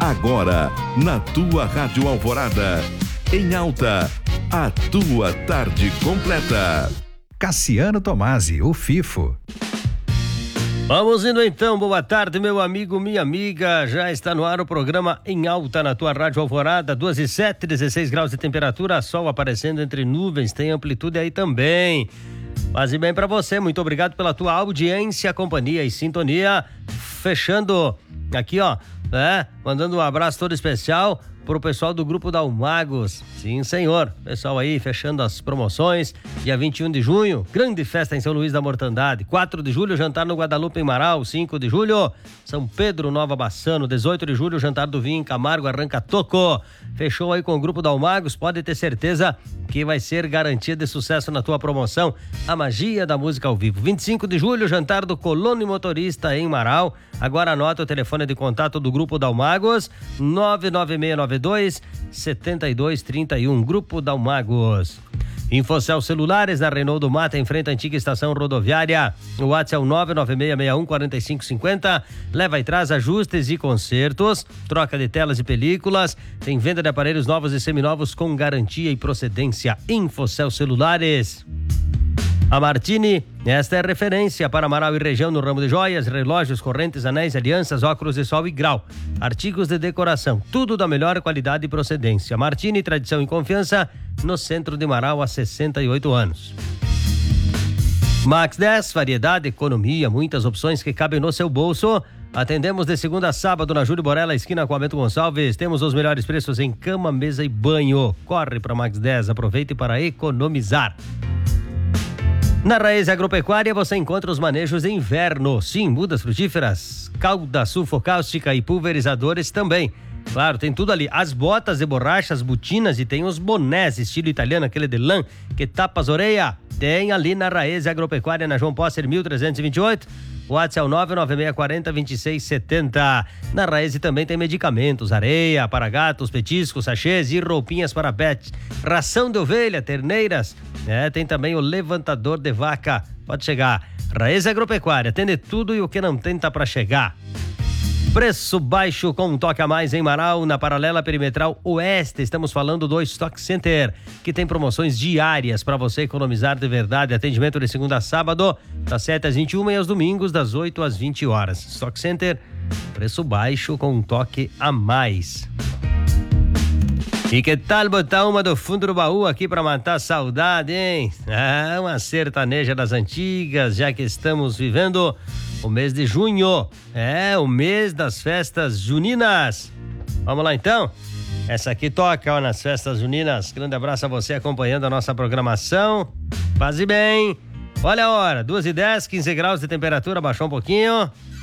Agora, na tua Rádio Alvorada, em alta, a tua tarde completa. Cassiano Tomasi, o Fifo. Vamos indo então, boa tarde meu amigo, minha amiga, já está no ar o programa Em Alta na tua Rádio Alvorada, 2:07, 16 graus de temperatura, sol aparecendo entre nuvens, tem amplitude aí também. Paz e bem pra você, muito obrigado pela tua audiência, companhia e sintonia, fechando aqui ó, mandando um abraço todo especial pro pessoal do Grupo Dalmagos, sim senhor, pessoal aí fechando as promoções, dia 21 de junho, grande festa em São Luís da Mortandade, 4 de julho, jantar no Guadalupe em Marau, 5 de julho, São Pedro, Nova Bassano, 18 de julho, jantar do vinho em Camargo, Arranca Toco, fechou aí com o Grupo Dalmagos, pode ter certeza que vai ser garantia de sucesso na tua promoção, a magia da música ao vivo. 25 de julho, jantar do Colono Motorista em Marau, agora anota o telefone de contato do Grupo Dalmagos, 99692-7231, Grupo Dalmagos. Infocel Celulares na Renault do Mata, em frente à antiga estação rodoviária. O WhatsApp é o 996614550. Leva e traz ajustes e consertos, troca de telas e películas. Tem venda de aparelhos novos e seminovos com garantia e procedência. Infocel Celulares. A Martini, esta é referência para Marau e região no ramo de joias, relógios, correntes, anéis, alianças, óculos de sol e grau, artigos de decoração, tudo da melhor qualidade e procedência. Martini, tradição e confiança no centro de Marau há 68 anos. Max 10, variedade, economia, muitas opções que cabem no seu bolso. Atendemos de segunda a sábado na Júlio Borella, esquina com Bento Gonçalves. Temos os melhores preços em cama, mesa e banho. Corre para Max 10, aproveite para economizar. Na Raiz Agropecuária você encontra os manejos de inverno, sim, mudas frutíferas, calda sulfocáustica e pulverizadores também. Claro, tem tudo ali, as botas de borracha, as botinas e tem os bonés estilo italiano, aquele de lã que tapa as orelhas. Tem ali na Raiz Agropecuária, na João Posser 1328. O WhatsApp é o 99640-2670. Na Raiz também tem medicamentos, areia para gatos, petiscos, sachês e roupinhas para pet. Ração de ovelha, terneiras. Tem também o levantador de vaca. Pode chegar. Raiz Agropecuária, atende tudo e o que não tem tá para chegar. Preço baixo com um toque a mais em Marau, na Paralela Perimetral Oeste. Estamos falando do Stock Center, que tem promoções diárias para você economizar de verdade. Atendimento de segunda a sábado, das 7 às 21 e aos domingos, das 8 às 20 horas. Stock Center, preço baixo com um toque a mais. E que tal botar uma do fundo do baú aqui para matar a saudade, hein? Uma sertaneja das antigas, já que estamos vivendo o mês de junho, o mês das festas juninas. Vamos lá então? Essa aqui toca nas festas juninas. Grande abraço a você acompanhando a nossa programação. Paz e bem. Olha a hora, 2:10, 15 graus de temperatura, baixou um pouquinho.